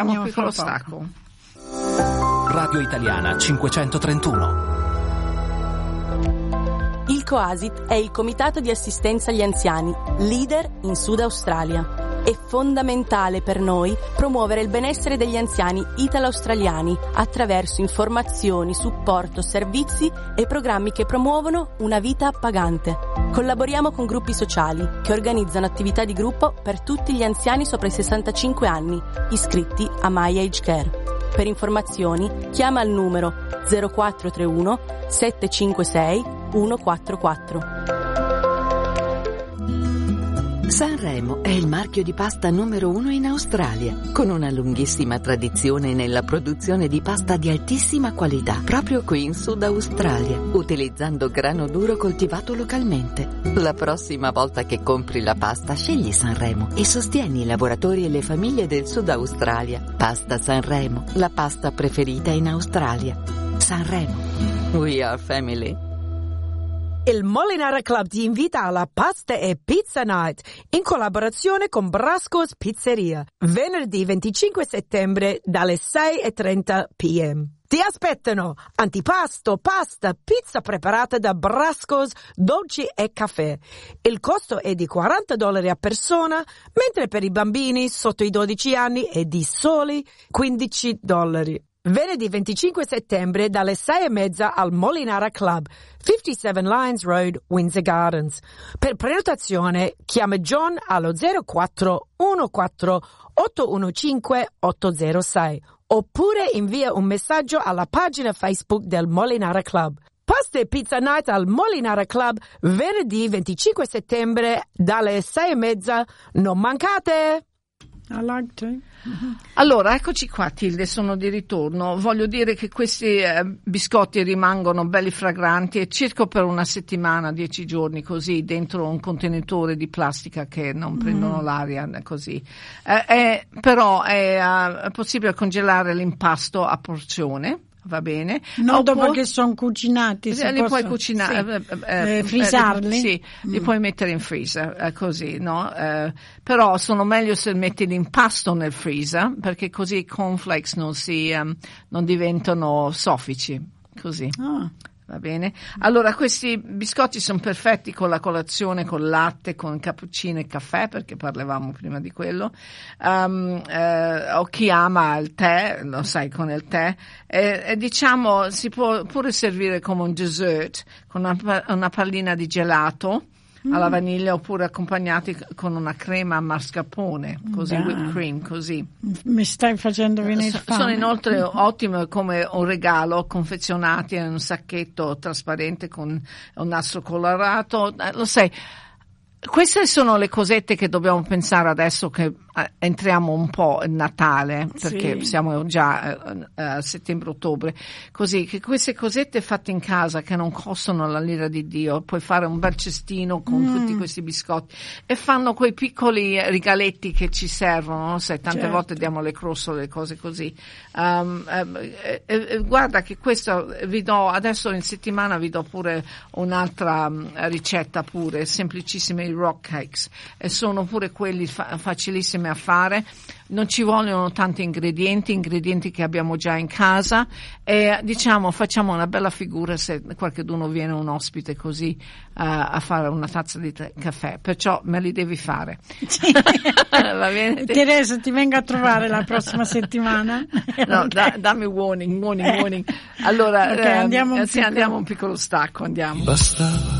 Un piccolo stacco. Radio Italiana 531. Il COASIT è il Comitato di Assistenza agli Anziani, leader in Sud Australia. È fondamentale per noi promuovere il benessere degli anziani italo-australiani attraverso informazioni, supporto, servizi e programmi che promuovono una vita appagante. Collaboriamo con gruppi sociali che organizzano attività di gruppo per tutti gli anziani sopra i 65 anni, iscritti a My Age Care. Per informazioni chiama al numero 0431 756 144. Sanremo è il marchio di pasta numero 1 in Australia, con una lunghissima tradizione nella produzione di pasta di altissima qualità, proprio qui in Sud Australia, utilizzando grano duro coltivato localmente. La prossima volta che compri la pasta, scegli Sanremo e sostieni i lavoratori e le famiglie del Sud Australia. Pasta Sanremo, la pasta preferita in Australia. Sanremo. We are family. Il Molinara Club ti invita alla Pasta e Pizza Night in collaborazione con Brasco's Pizzeria, venerdì 25 settembre dalle 6:30 p.m. Ti aspettano antipasto, pasta, pizza preparata da Brasco's, dolci e caffè. Il costo è di $40 a persona, mentre per i bambini sotto i 12 anni è di soli $15. Venerdì 25 settembre dalle 6:30 al Molinara Club, 57 Lions Road, Windsor Gardens. Per prenotazione chiama John allo 0414 815 806 oppure invia un messaggio alla pagina Facebook del Molinara Club. Pasta e Pizza Night al Molinara Club venerdì 25 settembre dalle 6:30. Non mancate! I like to. Allora, eccoci qua, Tilde, sono di ritorno. Voglio dire che questi biscotti rimangono belli fragranti e circa per una settimana, 10 giorni così, dentro un contenitore di plastica che non prendono l'aria così. Però è possibile congelare l'impasto a porzione. Va bene. Non dopo che sono cucinati. Li puoi cucinare, frisarli? Sì, li puoi mettere in freezer, così, no? Però sono meglio se metti l'impasto nel freezer, perché così i cornflakes non diventano soffici, così. Va bene? Allora, questi biscotti sono perfetti con la colazione, con latte, con cappuccino e caffè, perché parlavamo prima di quello. O chi ama il tè, lo sai, con il tè. Diciamo, si può pure servire come un dessert, con una pallina di gelato alla vaniglia, oppure accompagnati con una crema a mascarpone, così, whipped cream, così. Mi stai facendo venire fame. Sono inoltre ottime come un regalo, confezionati in un sacchetto trasparente con un nastro colorato. Lo sai, queste sono le cosette che dobbiamo pensare adesso che entriamo un po' in Natale, perché siamo già a settembre-ottobre, così che queste cosette fatte in casa che non costano la lira di Dio, puoi fare un bel cestino con tutti questi biscotti e fanno quei piccoli regaletti che ci servono, no? Sai, tante volte diamo le crostole, le cose così. Guarda che questo vi do, adesso in settimana vi do pure un'altra ricetta pure, semplicissime, i rock cakes, e sono pure quelli facilissimi a fare, non ci vogliono tanti ingredienti che abbiamo già in casa, e diciamo facciamo una bella figura se qualcuno viene, un ospite così a fare una tazza di caffè, perciò me li devi fare. Va bene? Teresa, ti vengo a trovare la prossima settimana. No, dammi warning. Allora, andiamo andiamo un piccolo stacco, andiamo. Bastava